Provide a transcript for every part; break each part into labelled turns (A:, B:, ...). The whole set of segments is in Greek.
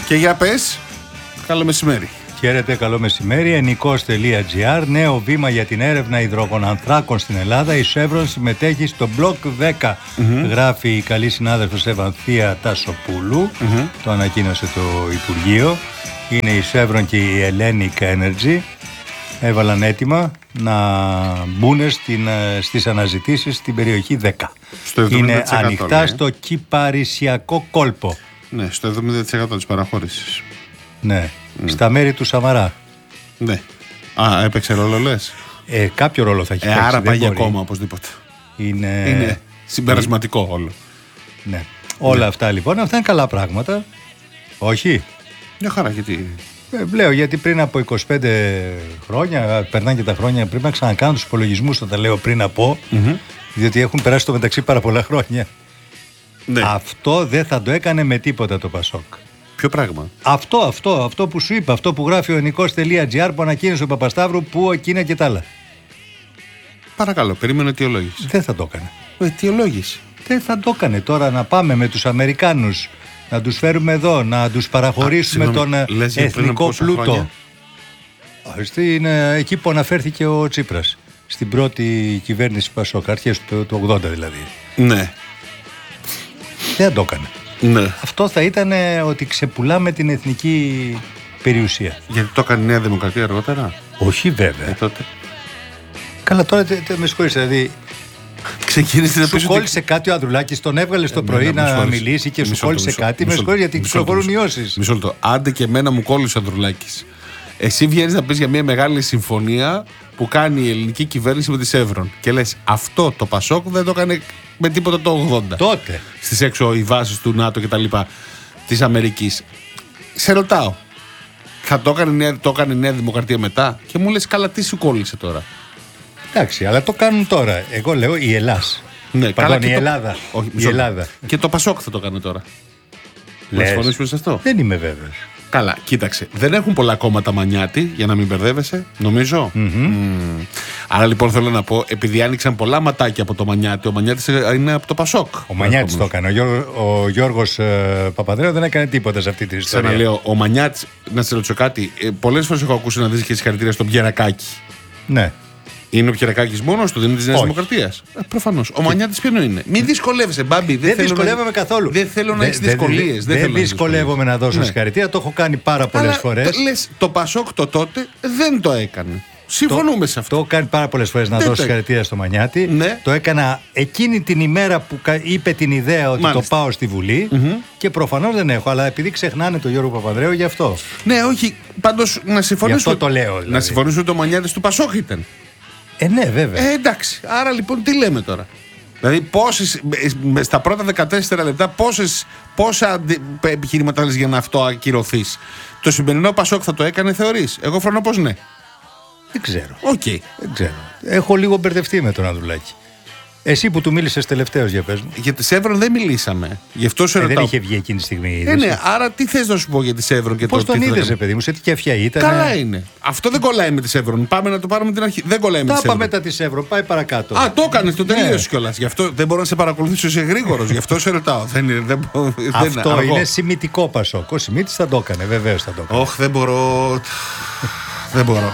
A: Και για πες, καλό μεσημέρι.
B: Χαίρετε, καλό μεσημέρι. Ενικός.gr. Νέο βήμα για την έρευνα υδρογονανθράκων στην Ελλάδα. Η Chevron συμμετέχει στο Block 10. Γράφει η καλή συνάδελφος Ευανθία Τασοπούλου. Το ανακοίνωσε το Υπουργείο. Είναι η Chevron και η Hellenic Energy. Έβαλαν έτοιμα να μπουν στις αναζητήσεις στην περιοχή 10. Είναι ανοιχτά στο κυπαρισιακό κόλπο.
A: Ναι, στο 70% της παραχώρησης.
B: Ναι, στα μέρη του Σαμαρά.
A: Ναι. Έπαιξε ρόλο, λες?
B: Κάποιο ρόλο θα έχει παίξει.
A: Άρα πάει για κόμμα οπωσδήποτε. Είναι συμπερασματικό όλο.
B: Ναι. Όλα αυτά λοιπόν, αυτά είναι καλά πράγματα. Όχι?
A: Μια χαρά, γιατί...
B: Λέω γιατί πριν από 25 χρόνια, περνάνε και τα χρόνια, πρέπει να ξανακάνω τους υπολογισμούς όταν λέω πριν από, διότι έχουν περάσει το μεταξύ πάρα πολλά χρόνια. Ναι. Αυτό δεν θα το έκανε με τίποτα το Πασόκ.
A: Ποιο πράγμα?
B: Αυτό που σου είπα, αυτό που γράφει ο Ενικός.gr που ανακοίνωσε ο Παπασταύρου, που εκείνα και τα άλλα.
A: Παρακαλώ, περίμενε αιτιολόγηση.
B: Δεν θα το έκανε.
A: Αιτιολόγηση.
B: Δεν θα το έκανε τώρα να πάμε με τους Αμερικάνους, να τους φέρουμε εδώ, να τους παραχωρήσουμε τον εθνικό πλούτο. Είναι εκεί που αναφέρθηκε ο Τσίπρας, στην πρώτη κυβέρνηση Πασόκ, αρχές του 80 δηλαδή. Ναι. Δεν το έκανε. Ναι. Αυτό θα ήταν ότι ξεπουλάμε την εθνική περιουσία.
A: Γιατί το έκανε η Νέα Δημοκρατία αργότερα?
B: Όχι βέβαια.
A: Τότε.
B: Καλά, τώρα με συγχωρείς, δηλαδή
A: ξεκίνησε
B: σου κόλλησε κάτι ο Ανδρουλάκης, τον έβγαλε στο πρωί να μιλήσει και σου κόλλησε κάτι. Με συγχωρείς γιατί κυκλοφορούν ιώσεις.
A: Μισό λεπτό. Άντε και εμένα μου κόλλησε ο Ανδρουλάκης. Εσύ βγαίνεις να πεις για μια μεγάλη συμφωνία που κάνει η ελληνική κυβέρνηση με τη Chevron και λες αυτό το Πασόκ δεν το έκανε με τίποτα το 80.
B: Τότε.
A: Στις έξω οι βάσεις του ΝΑΤΟ και τα λοιπά της Αμερικής. Σε ρωτάω, θα το έκανε η Νέα Δημοκρατία μετά? Και μου λες καλά, τι σου κόλλησε τώρα?
B: Εντάξει, αλλά το κάνουν τώρα. Εγώ λέω η Ελλάς.
A: Ναι,
B: καλά, η Ελλάδα.
A: Όχι,
B: η Ελλάδα.
A: Και το Πασόκ θα το κάνει τώρα.
B: Λες.
A: Να συμφωνήσουμε σε αυτό?
B: Δεν είμαι βέβαιος.
A: Καλά, κοίταξε. Δεν έχουν πολλά κόμματα Μανιάτη, για να μην μπερδεύεσαι, νομίζω. Άρα λοιπόν θέλω να πω, επειδή άνοιξαν πολλά ματάκια από το Μανιάτη, ο Μανιάτης είναι από το Πασόκ.
B: Ο Μανιάτης το έκανε. Ο Γιώργος Παπανδρέου δεν έκανε τίποτα σε αυτή την ιστορία.
A: Ξαναλέω, ο Μανιάτης, να σε ρωτήσω κάτι, πολλές φορές έχω ακούσει να δεις και συγχαρητήρια στον Πιερακάκη. Ναι. Είναι ο Πιερακάκης μόνος του, δεν είναι της Νέας Δημοκρατίας? Προφανώς. Ο Μανιάτης ποιο είναι? Μην δυσκολεύεσαι, Μπάμπη.
B: Δεν δυσκολεύομαι καθόλου.
A: Δεν θέλω να έχεις δυσκολίες.
B: Δεν δυσκολεύομαι να δώσω συγχαρητήρια, το έχω κάνει πάρα πολλές φορές.
A: Λες, το Πασόκ το τότε δεν το έκανε. Συμφωνούμε σε αυτό.
B: Το έχω κάνει πάρα πολλές φορές να δώσω συγχαρητήρια στο Μανιάτη. Ναι. Το έκανα εκείνη την ημέρα που είπε την ιδέα ότι το πάω στη Βουλή και προφανώς δεν έχω. Αλλά επειδή ξεχνάνε τον Γιώργο Παπανδρέου, γι' αυτό.
A: Ναι, όχι. Πάντως να συμφωνήσουμε.
B: Γι' αυτό το λέω. Δηλαδή.
A: Να συμφωνήσουμε ότι ο Μανιάτης του Πασόκ ήταν.
B: Ναι, βέβαια.
A: Εντάξει. Άρα λοιπόν τι λέμε τώρα? Δηλαδή στα πρώτα 14 λεπτά πόσα επιχειρήματα λες για να αυτό ακυρωθείς? Το σημερινό Πασόκ θα το έκανε, θεωρείς? Εγώ φρονώ πως ναι.
B: Δεν ξέρω.
A: Δεν
B: ξέρω. Έχω λίγο μπερδευτεί με τον Ανδρουλάκη. Εσύ που του μίλησες τελευταίος, για πες μου.
A: Για τη Chevron δεν μιλήσαμε. Γι' αυτό σε ρωτάω.
B: Δεν είχε βγει εκείνη τη στιγμή.
A: Ναι, άρα τι θες να σου πω για τη Chevron και
B: πώς τον είδες, παιδί μου, σε τι κέφια ήταν?
A: Καλά είναι. Αυτό δεν κολλάει με τη Chevron. Πάμε να το πάρουμε την αρχή. Δεν κολλάει με τη Chevron.
B: Τα πάμε μετά τη Chevron, πάει παρακάτω.
A: Το έκανες, το τελείωσες κιόλας. Γι' αυτό δεν μπορώ να σε παρακολουθήσω, είσαι γρήγορος. Γι' αυτό σε ρωτάω.
B: Αυτό είναι σημητικό Πασόκ. Ο Σιμίτης θα το έκανε, βεβαίως θα το έκανε.
A: Όχι, δεν μπορώ. Δεν μπορώ.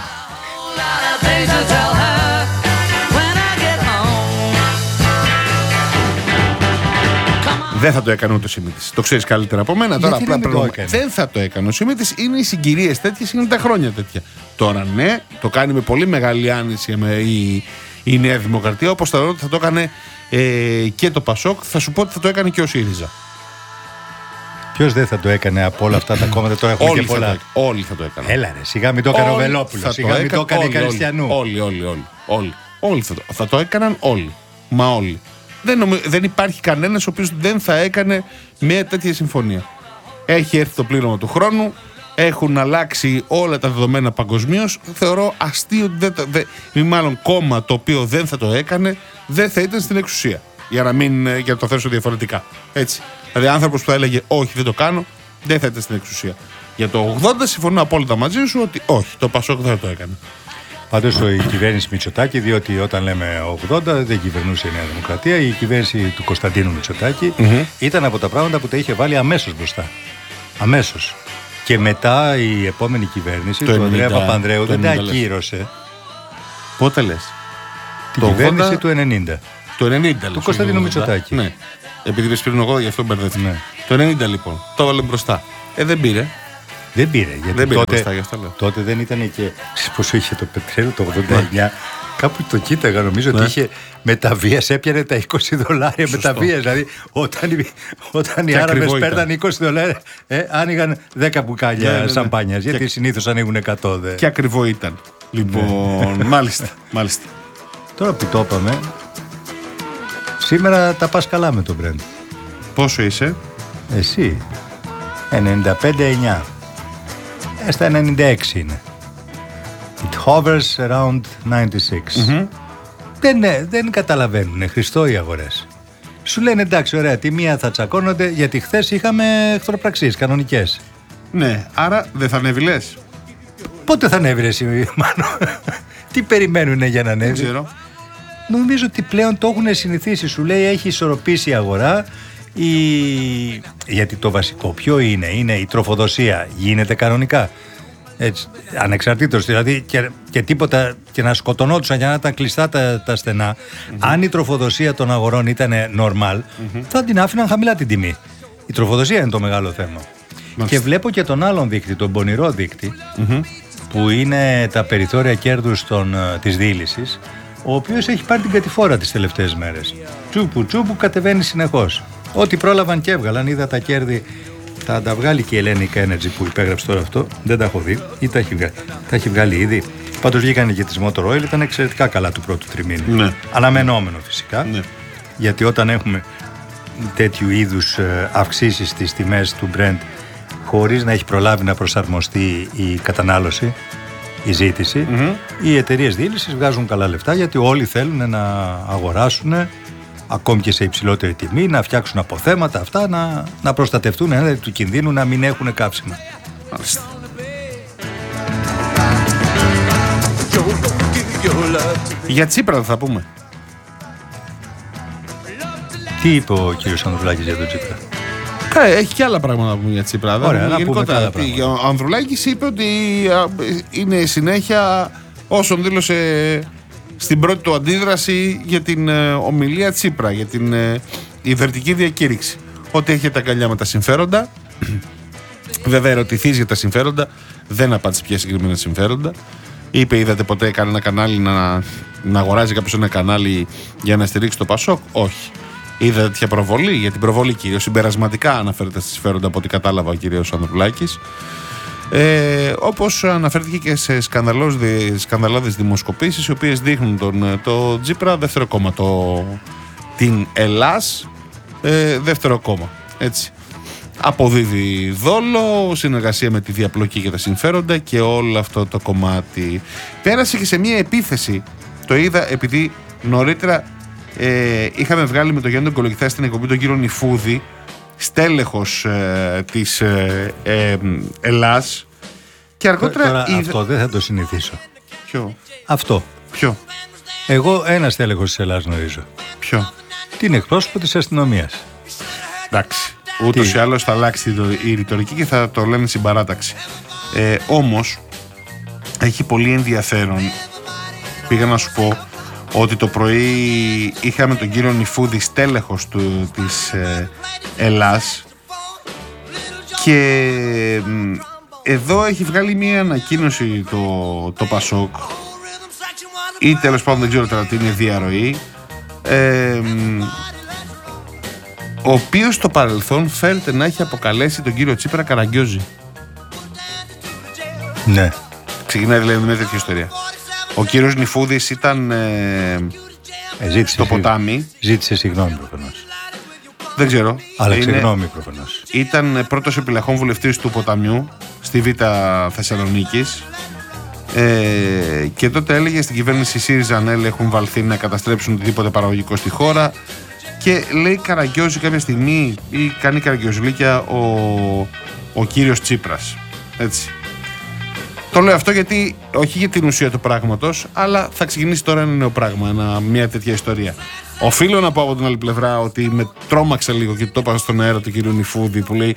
A: Δεν θα το έκανε ούτε ο Σιμίτης. Το ξέρεις καλύτερα από μένα. Τώρα απλά δεν θα το έκανε. Ο Σιμίτης είναι οι συγκυρίες τέτοιες, είναι τα χρόνια τέτοια. Τώρα ναι, το κάνει με πολύ μεγάλη άνεση η Νέα Δημοκρατία, όπως θα το έκανε και το Πασόκ. Θα σου πω ότι θα το έκανε και ο ΣΥΡΙΖΑ.
B: Ποιος δεν θα το έκανε από όλα αυτά τα κόμματα? Τώρα έχουμε και πολλά.
A: Όλοι θα το έκαναν.
B: Έλα ρε, σιγά μην το έκανε ο Βελόπουλος, σιγά μην το έκανε η Καριστιανού.
A: Όλοι θα το έκαναν όλοι. Μα όλοι. Δεν υπάρχει κανένας ο οποίος δεν θα έκανε μια τέτοια συμφωνία. Έχει έρθει το πλήρωμα του χρόνου, έχουν αλλάξει όλα τα δεδομένα παγκοσμίως. Θεωρώ αστείο ότι μάλλον κόμμα το οποίο δεν θα το έκανε δεν θα ήταν στην εξουσία. Για να το θέσω διαφορετικά. Έτσι. Δηλαδή, άνθρωπος που θα έλεγε όχι, δεν το κάνω, δεν θα ήταν στην εξουσία. Για το 80 συμφωνώ απόλυτα μαζί σου ότι όχι, το Πασόκ δεν θα το έκανε.
B: Πάντως η κυβέρνηση Μητσοτάκη, διότι όταν λέμε 80 δεν κυβερνούσε η Νέα Δημοκρατία, η κυβέρνηση του Κωνσταντίνου Μητσοτάκη ήταν από τα πράγματα που τα είχε βάλει αμέσως μπροστά. Αμέσως. Και μετά η επόμενη κυβέρνηση του Ανδρέα Παπανδρέου δεν τα ακύρωσε.
A: Πότε λες?
B: Την κυβέρνηση του 90.
A: Το 90
B: του Κωνσταντίνου Μητσοτάκη.
A: Ναι. Επειδή είπες πριν εγώ, γι' αυτό μπερδεύτηκα. Ναι. Το 90 λοιπόν. Το έβαλε μπροστά. Δεν πήρε.
B: Δεν πήρε. Γιατί
A: δεν πήρε μπροστά, γι' αυτό λέω.
B: Τότε δεν ήταν και. Πόσο είχε το πετρέλαιο το 89. Κάπου το κοίταγα, νομίζω ότι είχε μεταβίας, έπιανε τα $20 μεταβίας. Δηλαδή, όταν οι Άραβες παίρνανε $20, άνοιγαν 10 μπουκάλια σαμπάνιας. Γιατί συνήθως ανοίγουν 100.
A: Και ακριβό ήταν. Λοιπόν, μάλιστα.
B: Τώρα που το είπαμε, σήμερα τα πας καλά με τον Brent.
A: Πόσο είσαι?
B: Εσύ 95-9. Στα 96 είναι. It hovers around 96. Δεν καταλαβαίνουν, Χριστό, οι αγορές. Σου λένε εντάξει, ωραία, τη μία θα τσακώνονται, γιατί χθες είχαμε εχθροπραξίες κανονικές.
A: Ναι, άρα δεν θα ανέβει, λες?
B: Πότε θα ανέβει, εσύ, Μάνο? Τι περιμένουν για να ανέβει?
A: Δεν ξέρω.
B: Νομίζω ότι πλέον το έχουν συνηθίσει. Σου λέει έχει ισορροπήσει η αγορά. Γιατί το βασικό ποιο είναι η τροφοδοσία. Γίνεται κανονικά. Έτσι, ανεξαρτήτως, δηλαδή και τίποτα, και να σκοτωνόντουσαν για να ήταν κλειστά τα στενά. Αν η τροφοδοσία των αγορών ήταν normal, θα την άφηναν χαμηλά την τιμή. Η τροφοδοσία είναι το μεγάλο θέμα. Και βλέπω και τον άλλον δείκτη, τον πονηρό δείκτη, που είναι τα περιθώρια κέρδους της διείλησης, ο οποίος έχει πάρει την κατηφόρα τις τελευταίες μέρες. Τσούπου κατεβαίνει συνεχώς. Ό,τι πρόλαβαν και έβγαλαν, είδα τα κέρδη. Θα τα βγάλει και η Hellenic Energy που υπέγραψε τώρα αυτό. Δεν τα έχω δει ή τα έχει βγάλει ήδη. Πάντως βγήκαν και της Motor Oil, ήταν εξαιρετικά καλά του πρώτου τριμήνου. Ναι. Αναμενόμενο φυσικά. Ναι. Γιατί όταν έχουμε τέτοιου είδους αυξήσεις στις τιμές του Brent χωρίς να έχει προλάβει να προσαρμοστεί η κατανάλωση, η ζήτηση, οι εταιρείες διείλησης βγάζουν καλά λεφτά, γιατί όλοι θέλουν να αγοράσουν ακόμη και σε υψηλότερη τιμή, να φτιάξουν αποθέματα αυτά, να προστατευτούν έναντι του κινδύνου να μην έχουν κάψιμα.
A: Μάλιστα. Για Τσίπρα θα πούμε.
B: Τι είπε ο κύριος Ανδρουλάκης για τον Τσίπρα?
A: Έχει και άλλα πράγματα να πούμε για Τσίπρα.
B: Ωραία, να πούμε άλλα πράγματα.
A: Ο Ανδρουλάκης είπε ότι είναι η συνέχεια όσων δήλωσε στην πρώτη του αντίδραση για την ομιλία Τσίπρα, για την ιδρυτική διακήρυξη. Ότι έχετε αγκαλιά με τα συμφέροντα. Βέβαια, ερωτηθείς για τα συμφέροντα, δεν απάντησε ποια συγκεκριμένα συμφέροντα. Είπε, είδατε ποτέ κανένα κανάλι να αγοράζει κάποιος ένα κανάλι για να στηρίξει το Πασόκ? Όχι. Είδατε τέτοια προβολή? Για την προβολή κυρίως συμπερασματικά αναφέρεται στα συμφέροντα, από ό,τι κατάλαβα ο κύριος Ανδρουλάκης. Όπως αναφέρθηκε και σε σκανδαλώδεις δημοσκοπήσεις, οι οποίες δείχνουν το Τσίπρα δεύτερο κόμμα, την Ελλάς δεύτερο κόμμα, έτσι. Αποδίδει δόλο, συνεργασία με τη διαπλοκή και τα συμφέροντα και όλο αυτό το κομμάτι. Πέρασε και σε μια επίθεση, το είδα επειδή νωρίτερα είχαμε βγάλει με τον Γιάννη τον Κολοκυθά στην εκπομπή τον κύριο Νιφούδη, στέλεχος της Ελλάς, και αργότερα
B: τώρα αυτό δεν θα το συνηθίσω.
A: Ποιο?
B: Αυτό.
A: Ποιο?
B: Εγώ ένα στέλεχος της Ελλάς γνωρίζω.
A: Ποιο?
B: Την εκπρόσωπο της αστυνομίας.
A: Εντάξει, ούτως ή άλλως θα αλλάξει η ρητορική και θα το λένε συμπαράταξη. Όμως έχει πολύ ενδιαφέρον, πήγα να σου πω ότι το πρωί είχαμε τον κύριο Νιφούδη, στέλεχος της Ελλάς, και εδώ έχει βγάλει μια ανακοίνωση το Πασόκ, ή τέλος πάντων δεν ξέρω τώρα τι είναι, διαρροή, ο οποίος στο παρελθόν φαίνεται να έχει αποκαλέσει τον κύριο Τσίπρα Καραγκιόζη.
B: Ναι.
A: Ξεκινάει δηλαδή με τέτοια ιστορία. Ο κύριος Νιφούδης ήταν στο ποτάμι.
B: Ζήτησε συγγνώμη προφανώς.
A: Δεν ξέρω.
B: Αλλά συγγνώμη προφανώς.
A: Ήταν πρώτος επιλαχών βουλευτής του ποταμιού στη Β' Θεσσαλονίκης. Και τότε έλεγε στην κυβέρνηση ΣΥΡΙΖΑ ΑΝΕΛ έχουν βαλθεί να καταστρέψουν οτιδήποτε παραγωγικό στη χώρα. Και λέει Καραγκιόζη κάποια στιγμή, ή κάνει καραγκιόζηλίκια ο κύριος Τσίπρας. Έτσι. Το λέω αυτό γιατί, όχι για την ουσία του πράγματος, αλλά θα ξεκινήσει τώρα ένα νέο πράγμα, μια τέτοια ιστορία. Οφείλω να πω από την άλλη πλευρά ότι με τρόμαξε λίγο και το είπα στον αέρα του κύριου Νιφούδη, που λέει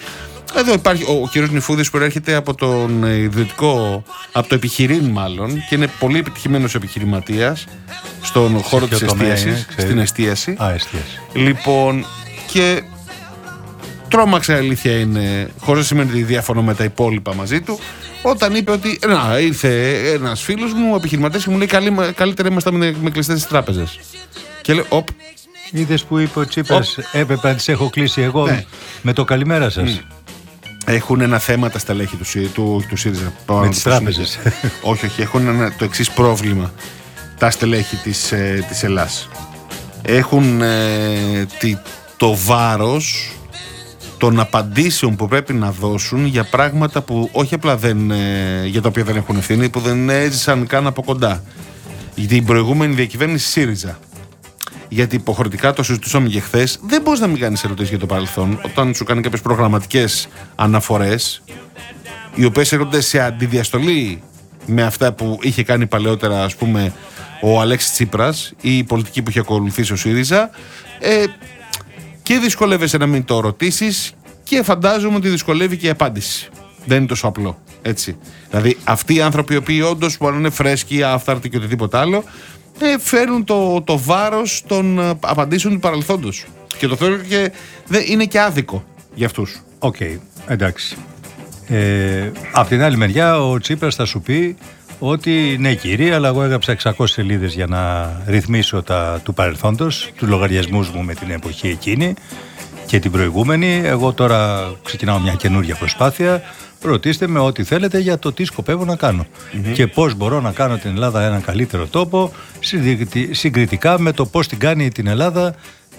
A: Εδώ υπάρχει ο κύριος Νιφούδης που έρχεται από τον ιδιωτικό, από το επιχειρήν μάλλον, και είναι πολύ επιτυχημένος επιχειρηματίας στον χώρο της εστίασης, στην εστίαση.
B: Εστίαση.
A: Λοιπόν, και τρόμαξε, αλήθεια είναι, χωρίς να σημαίνει ότι διαφωνώ με τα υπόλοιπα μαζί του, όταν είπε ότι ήρθε ένας φίλος μου, επιχειρηματίας, και μου λέει καλύτερα είμαστε με κλειστές τις τράπεζες. Και λέει,
B: είδες που είπε ο Τσίπρας, έπρεπε να τις έχω κλείσει εγώ, ναι, με το καλημέρα σας.
A: Έχουν ένα θέμα τα στελέχη του ΣΥΡΙΖΑ.
B: Με τις τράπεζες.
A: Όχι, έχουν το εξής πρόβλημα. Τα στελέχη της Ελλάς έχουν το βάρος των απαντήσεων που πρέπει να δώσουν για πράγματα που όχι απλά για τα οποία δεν έχουν ευθύνη, που δεν έζησαν καν από κοντά. Για την προηγούμενη διακυβέρνηση ΣΥΡΙΖΑ. Γιατί υποχρεωτικά, το συζητούσαμε και χθες, δεν μπορείς να μην κάνεις ερωτήσεις για το παρελθόν όταν σου κάνει κάποιες προγραμματικές αναφορές, οι οποίες έρχονται σε αντιδιαστολή με αυτά που είχε κάνει παλαιότερα, ας πούμε, ο Αλέξης Τσίπρας ή η πολιτική που είχε ακολουθήσει ο ΣΥΡΙΖΑ, και δυσκολεύεσαι να μην το ρωτήσεις, και φαντάζομαι ότι δυσκολεύει και η απάντηση. Δεν είναι τόσο απλό. Έτσι. Δηλαδή, αυτοί οι άνθρωποι, οι οποίοι όντως μπορεί να είναι φρέσκοι, άφθαρτοι και οτιδήποτε άλλο, φέρουν το βάρος των απαντήσεων του παρελθόντος. Και το θεωρώ και είναι και άδικο για αυτούς.
B: Οκ, εντάξει. Απ' την άλλη μεριά, ο Τσίπρας θα σου πει ότι ναι, κύριε, αλλά εγώ έγραψα 600 σελίδες για να ρυθμίσω του παρελθόντος, τους λογαριασμούς μου με την εποχή εκείνη και την προηγούμενη. Εγώ τώρα ξεκινάω μια καινούργια προσπάθεια. Ρωτήστε με ό,τι θέλετε για το τι σκοπεύω να κάνω και πώς μπορώ να κάνω την Ελλάδα έναν καλύτερο τόπο συγκριτικά με το πώς την κάνει την Ελλάδα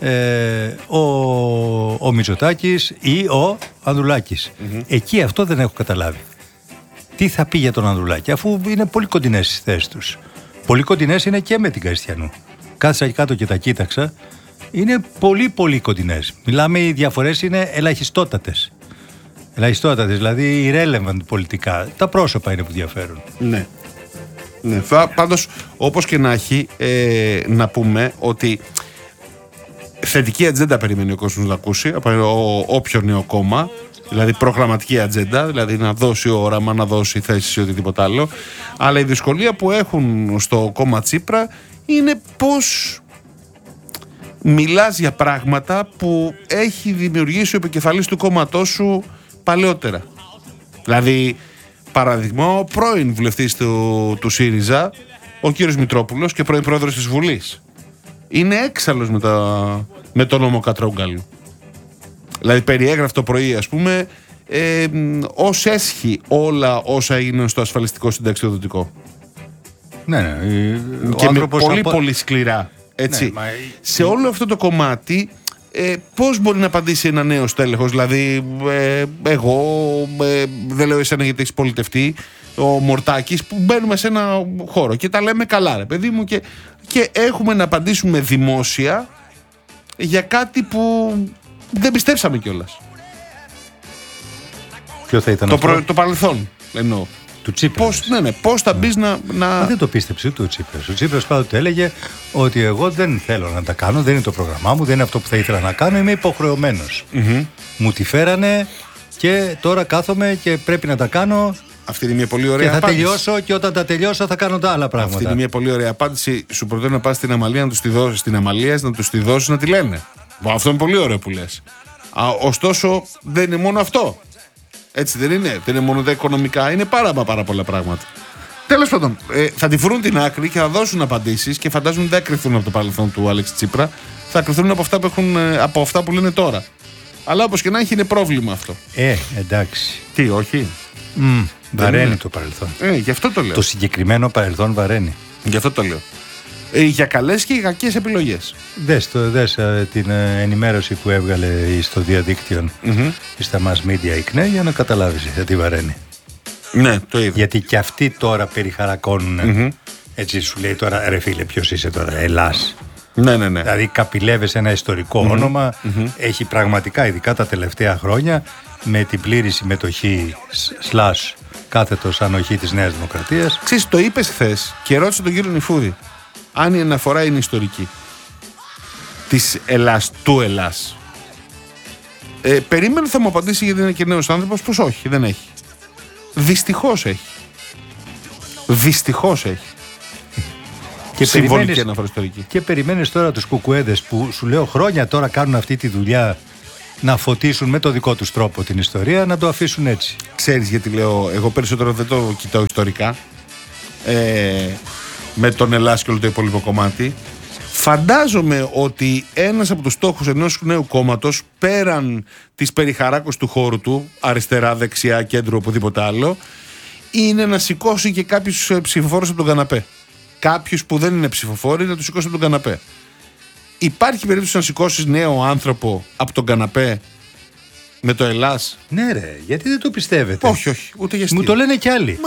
B: ο Μητσοτάκης ή ο Ανδρουλάκης. Εκεί αυτό δεν έχω καταλάβει. Τι θα πει για τον Ανδρουλάκη, αφού είναι πολύ κοντινές στις θέσεις τους. Πολύ κοντινές είναι και με την Κριστιανού. Κάθισα εκεί κάτω και τα κοίταξα. Είναι πολύ πολύ κοντινές. Μιλάμε, οι διαφορές είναι ελαχιστότατες. Ελαχιστότατες, δηλαδή irrelevant πολιτικά. Τα πρόσωπα είναι που διαφέρουν. Ναι.
A: Πάντως, όπως και να έχει, να πούμε ότι θετική ατζέντα περιμένει ο κόσμος να ακούσει από όποιο νέο κόμμα. Δηλαδή προγραμματική ατζέντα, δηλαδή να δώσει όραμα, να δώσει θέσεις ή οτιδήποτε άλλο. Αλλά η δυσκολία που έχουν στο κόμμα Τσίπρα είναι πώς μιλάς για πράγματα που έχει δημιουργήσει ο επικεφαλής του κόμματός σου παλαιότερα. Δηλαδή, παράδειγμα, ο πρώην βουλευτής του ΣΥΡΙΖΑ, ο κύριος Μητρόπουλος, και πρώην πρόεδρος της Βουλής, είναι έξαλλος με το νόμο Κατρόγκαλου. Δηλαδή περιέγραφε το πρωί, ας πούμε, ως έσχη όλα όσα έγιναν στο ασφαλιστικό συνταξιοδοτικό.
B: Ναι.
A: Και με πολύ σκληρά. Έτσι. Ναι, σε όλο αυτό το κομμάτι, πώς μπορεί να απαντήσει ένα νέο στέλεχος? Δηλαδή, εγώ δεν λέω εσένα γιατί έχεις πολιτευτεί, ο Μορτάκης, που μπαίνουμε σε ένα χώρο και τα λέμε καλά, ρε παιδί μου, και έχουμε να απαντήσουμε δημόσια για κάτι που δεν πιστέψαμε κιόλας.
B: Ποιο θα ήταν αυτό?
A: Το παρελθόν εννοώ.
B: Του Τσίπρας.
A: Πώς θα μπεις να...
B: Δεν το πίστεψε ούτε ο Τσίπρας. Ο Τσίπρας πάντοτε έλεγε ότι εγώ δεν θέλω να τα κάνω, δεν είναι το πρόγραμμά μου, δεν είναι αυτό που θα ήθελα να κάνω, είμαι υποχρεωμένος. Μου τη φέρανε και τώρα κάθομαι και πρέπει να τα κάνω.
A: Αυτή είναι μια πολύ ωραία
B: απάντηση. Και θα
A: απάντηση.
B: τελειώσω, και όταν τα τελειώσω θα κάνω τα άλλα πράγματα.
A: Αυτή είναι μια πολύ ωραία απάντηση. Σου προτείνω να πας στην Αμαλία να τους τη δώσεις, στην Αμαλία να τους τη δώσεις να τη λένε. Αυτό είναι πολύ ωραίο που λες. Ωστόσο, δεν είναι μόνο αυτό. Έτσι δεν είναι? Δεν είναι μόνο τα οικονομικά, είναι πάρα πολλά πράγματα. Τέλος πάντων, θα τη βρουν την άκρη και θα δώσουν απαντήσεις, και φαντάζομαι δεν θα κρυθούν από το παρελθόν του Αλέξη Τσίπρα, θα κρυθούν από αυτά που λένε τώρα. Αλλά όπως και να έχει, είναι πρόβλημα αυτό.
B: Εντάξει.
A: Τι, όχι?
B: Βαραίνει το παρελθόν.
A: Γι' αυτό το λέω.
B: Το συγκεκριμένο παρελθόν βαραίνει.
A: Γι' αυτό το λέω. Για καλές και για κακές επιλογές.
B: Δες την ενημέρωση που έβγαλε στο διαδίκτυο στα mass media η ΚΝΕ, για να καταλάβεις τι βαραίνει.
A: Ναι, το είδα.
B: Γιατί και αυτοί τώρα περιχαρακώνουν. Έτσι σου λέει τώρα, ρε φίλε, ποιος είσαι τώρα, Ελλάς?
A: Ναι.
B: Δηλαδή καπηλεύεσαι ένα ιστορικό όνομα. Έχει πραγματικά, ειδικά τα τελευταία χρόνια, με την πλήρη συμμετοχή κάθετος ανοχή της Νέας Δημοκρατίας.
A: Ξέρεις, το είπες χθες και ρώτησε τον κύριο Νιφούδη αν η αναφορά είναι ιστορική της Ελλάς, του Ελλάς. Περίμενε θα μου απαντήσει γιατί είναι και νέος άνθρωπος, πως όχι, δεν έχει. Δυστυχώς έχει. Δυστυχώς έχει.
B: Και
A: συμβολική αναφορά ιστορική.
B: Και περιμένεις τώρα τους κουκουέδες που σου λέω χρόνια τώρα κάνουν αυτή τη δουλειά να φωτίσουν με το δικό τους τρόπο την ιστορία, να το αφήσουν έτσι.
A: Ξέρεις γιατί λέω, εγώ περισσότερο δεν το κοιτάω ιστορικά, με τον Ελλάς και όλο το υπόλοιπο κομμάτι. Φαντάζομαι ότι ένας από τους στόχους ενός νέου κόμματος, πέραν της περιχαράκωσης του χώρου του, αριστερά, δεξιά, κέντρο, οπουδήποτε άλλο, είναι να σηκώσει και κάποιους ψηφοφόρους από τον καναπέ. Κάποιους που δεν είναι ψηφοφόροι να τους σηκώσει από τον καναπέ. Υπάρχει περίπτωση να σηκώσεις νέο άνθρωπο από τον καναπέ με το Ελλάς?
B: Ναι ρε, γιατί δεν το πιστεύετε?
A: Όχι, ούτε για αστείο.
B: Μου το λένε κι άλλοι.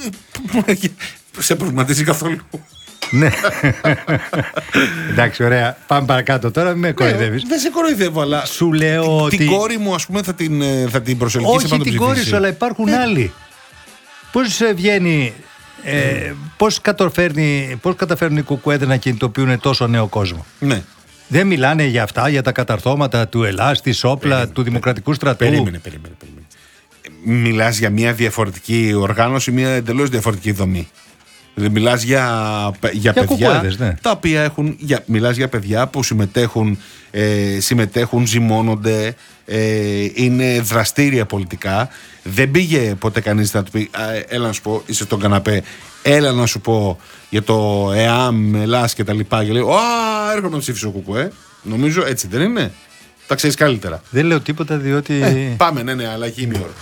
A: Σε προβληματίζει καθόλου?
B: Ναι. Εντάξει, ωραία. Πάμε παρακάτω τώρα, μην με κοροϊδεύεις.
A: Δεν σε κοροϊδεύω, αλλά
B: σου λέω ότι
A: την κόρη μου, ας πούμε, θα την προσελκύσει.
B: Όχι την κόρη σου, αλλά υπάρχουν άλλοι. Πώς βγαίνει, πώς καταφέρνουν οι κουκουέδες να κινητοποιούν τόσο νέο κόσμο?
A: Ναι.
B: Δεν μιλάνε για αυτά, για τα καταρθώματα του Ελλάς, της όπλα, του Δημοκρατικού Στρατού?
A: Περίμενε. Μιλάς για μια διαφορετική οργάνωση, μια εντελώς διαφορετική δομή. Μιλάς για παιδιά
B: κουκουέδες, ναι.
A: Τα οποία έχουν. Μιλάς για παιδιά που συμμετέχουν, ζυμώνονται, είναι δραστήρια πολιτικά. Δεν πήγε ποτέ κανείς να του πει έλα να σου πω, είσαι στον καναπέ, έλα να σου πω για το ΕΑΜ, Ελλάς και τα λοιπά. Και λέει έρχομαι να ψήφισω κουκουέ. Νομίζω έτσι δεν είναι? Τα ξέρεις καλύτερα.
B: Δεν λέω τίποτα διότι
A: πάμε, ναι, αλλά γίνει η ώρα.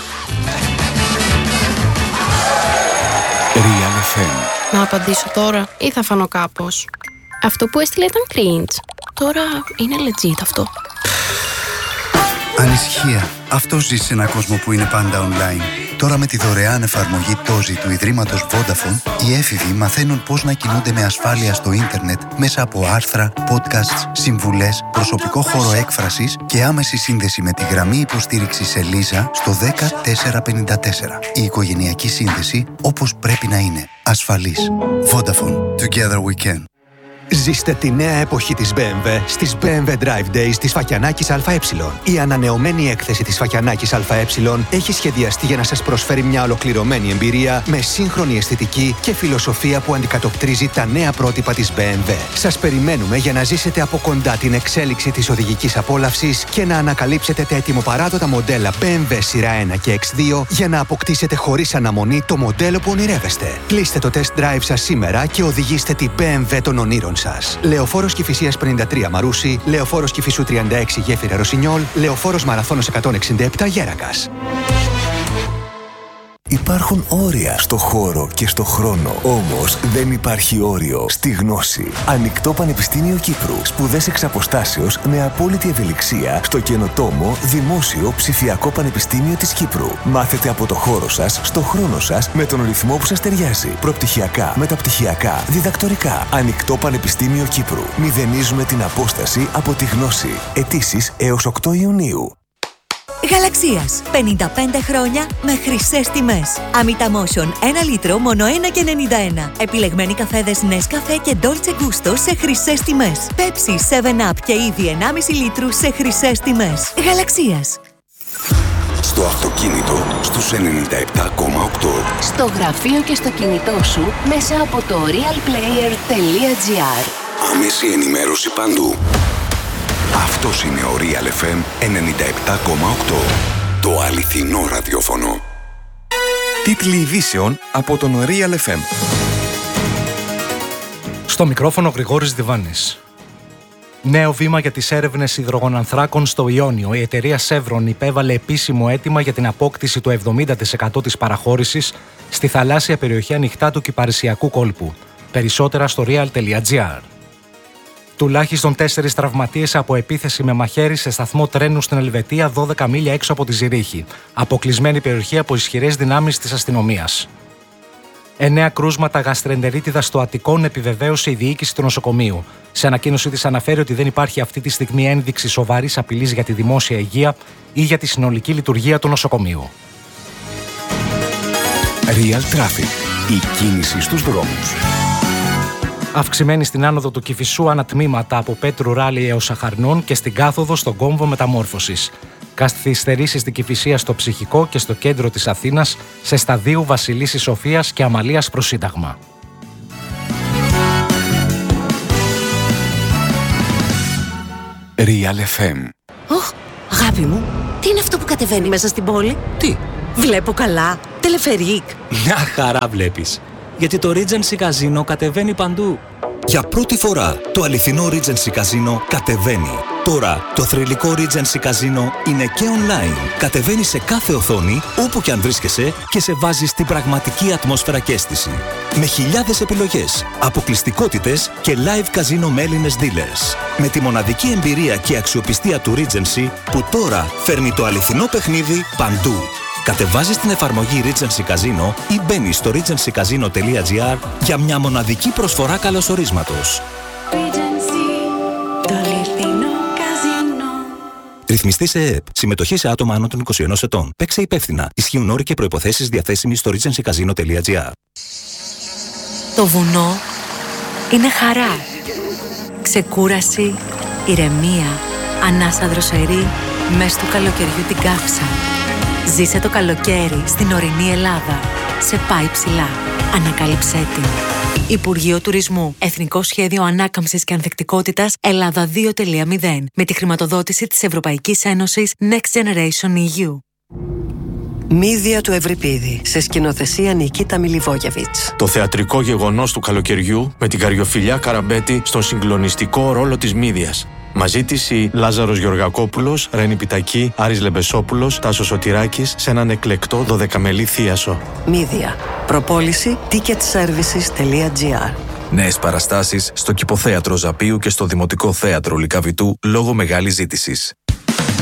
C: Real FM.
D: Να απαντήσω τώρα ή θα φανώ κάπως? Αυτό που έστειλε ήταν cringe. Τώρα είναι legit αυτό.
C: Ανησυχία. Αυτό ζει σε έναν κόσμο που είναι πάντα online. Τώρα με τη δωρεάν εφαρμογή Tozi του Ιδρύματος Vodafone, οι έφηβοι μαθαίνουν πώς να κινούνται με ασφάλεια στο ίντερνετ μέσα από άρθρα, podcasts, συμβουλές, προσωπικό χώρο έκφρασης και άμεση σύνδεση με τη γραμμή υποστήριξης Ελίζα στο 10454. Η οικογενειακή σύνδεση όπως πρέπει να είναι. Ασφαλής. Vodafone. Together we can.
E: Ζήστε τη νέα εποχή της BMW στις BMW Drive Days της Φακιανάκης ΑΕ. Η ανανεωμένη έκθεση της Φακιανάκης ΑΕ έχει σχεδιαστεί για να σας προσφέρει μια ολοκληρωμένη εμπειρία με σύγχρονη αισθητική και φιλοσοφία που αντικατοπτρίζει τα νέα πρότυπα της BMW. Σας περιμένουμε για να ζήσετε από κοντά την εξέλιξη της οδηγικής απόλαυσης και να ανακαλύψετε τα ετοιμοπαράδοτα μοντέλα BMW σειρά 1 και X2 για να αποκτήσετε χωρίς αναμονή το μοντέλο που ονειρεύεστε. Κλείστε το test drive σας σήμερα και οδηγήστε την BMW των ονείρων σας. Λεωφόρος Κηφισίας 53 Μαρούσι, Λεωφόρος Κηφισού 36 Γέφυρα Ρωσινιόλ, Λεωφόρος Μαραθώνος 167 Γέρακας.
F: Υπάρχουν όρια στο χώρο και στο χρόνο. Όμως δεν υπάρχει όριο στη γνώση. Ανοιχτό Πανεπιστήμιο Κύπρου. Σπουδές εξ αποστάσεως με απόλυτη ευελιξία στο καινοτόμο Δημόσιο Ψηφιακό Πανεπιστήμιο της Κύπρου. Μάθετε από το χώρο σας, στο χρόνο σας, με τον ρυθμό που σας ταιριάζει. Προπτυχιακά, μεταπτυχιακά, διδακτορικά. Ανοιχτό Πανεπιστήμιο Κύπρου. Μηδενίζουμε την απόσταση από τη γνώση. Αιτήσεις έως 8 Ιουνίου.
G: Γαλαξίας. 55 χρόνια με χρυσές τιμές. Amita Motion 1 λίτρο μόνο 1,91. Επιλεγμένοι καφέδες Nescafé και Dolce Gusto σε χρυσές τιμές. Pepsi, 7up και ήδη 1,5 λίτρου σε χρυσές τιμές. Γαλαξίας.
F: Στο αυτοκίνητο στους 97,8.
H: Στο γραφείο και στο κινητό σου μέσα από το realplayer.gr.
F: Άμεση ενημέρωση παντού. Αυτός είναι ο Real FM 97,8. Το αληθινό ραδιόφωνο. Τίτλοι ειδήσεων από τον Real FM.
I: Στο μικρόφωνο Γρηγόρης Διβάνης. Νέο βήμα για τις έρευνες υδρογονανθράκων στο Ιόνιο. Η εταιρεία Chevron υπέβαλε επίσημο αίτημα για την απόκτηση του 70% της παραχώρησης στη θαλάσσια περιοχή ανοιχτά του Κυπαρισιακού κόλπου. Περισσότερα στο real.gr. Τουλάχιστον 4 τραυματίες από επίθεση με μαχαίρι σε σταθμό τρένου στην Ελβετία, 12 μίλια έξω από τη Ζηρίχη. Αποκλεισμένη περιοχή από ισχυρές δυνάμεις της αστυνομίας. 9 κρούσματα γαστρεντερίτιδας στο Αττικόν επιβεβαίωσε η διοίκηση του νοσοκομείου. Σε ανακοίνωσή της αναφέρει ότι δεν υπάρχει αυτή τη στιγμή ένδειξη σοβαρής απειλής για τη δημόσια υγεία ή για τη συνολική λειτουργία του νοσοκομείου.
F: Real Traffic. Η κίνηση στους δρόμους.
I: Αυξημένη στην άνοδο του Κηφισού ανατμήματα από Πέτρου Ράλι έως Αχαρνών και στην κάθοδο στον κόμβο μεταμόρφωσης. Καθυστερήσεις στην Κηφισία στο Ψυχικό και στο κέντρο της Αθήνας σε σταδίου Βασιλίσσης Σοφίας και Αμαλίας προς Σύνταγμα.
F: Real FM.
J: Αγάπη μου, τι είναι αυτό που κατεβαίνει μέσα στην πόλη?
K: Τι?
J: Βλέπω καλά. Τελεφερίκ.
K: Μια χαρά βλέπεις. Γιατί το Regency Casino κατεβαίνει παντού.
L: Για πρώτη φορά, το αληθινό Regency Casino κατεβαίνει. Τώρα, το θρυλικό Regency Casino είναι και online. Κατεβαίνει σε κάθε οθόνη, όπου και αν βρίσκεσαι, και σε βάζει στην πραγματική ατμόσφαιρα και αίσθηση. Με χιλιάδες επιλογές, αποκλειστικότητες και live casino με Έλληνες dealers. Με τη μοναδική εμπειρία και αξιοπιστία του Regency, που τώρα φέρνει το αληθινό παιχνίδι παντού. Κατεβάζεις την εφαρμογή Regency Casino ή μπαίνεις στο regencycasino.gr για μια μοναδική προσφορά καλωσορίσματος. Ρυθμιστή σε ΕΕΠ. Συμμετοχή σε άτομα άνω των 21 ετών. Παίξε υπεύθυνα. Ισχύουν όροι και προϋποθέσεις διαθέσιμοι στο regencycasino.gr.
G: Το βουνό είναι χαρά. Ξεκούραση, ηρεμία, ανάσα δροσερή, μες του καλοκαιριού την καύσα. Ζήσε το καλοκαίρι στην ορεινή Ελλάδα. Σε πάει ψηλά. Ανακάλυψέ την. Υπουργείο Τουρισμού. Εθνικό Σχέδιο Ανάκαμψης και Ανθεκτικότητας Ελλάδα 2.0. Με τη χρηματοδότηση της Ευρωπαϊκής Ένωσης Next Generation EU.
M: Μύδια του Ευρυπίδη, σε σκηνοθεσία Νικίτα Μιλιβόγεβιτς.
N: Το θεατρικό γεγονός του καλοκαιριού με την Καριοφιλιά Καραμπέτη στον συγκλονιστικό ρόλο της Μύδιας. Μαζί της η Λάζαρος Γεωργακόπουλος, Ρένη Πιτακή, Άρης Λεμπεσόπουλος, Τάσος Σωτηράκης σε έναν εκλεκτό 12μελή θίασο.
M: Μύδια. Προπόληση ticketservices.gr.
O: Νέες παραστάσεις στο Κηποθέατρο Ζαπίου και στο Δημοτικό Θέατρο Λυκαβητού λόγω μεγάλης ζήτησης.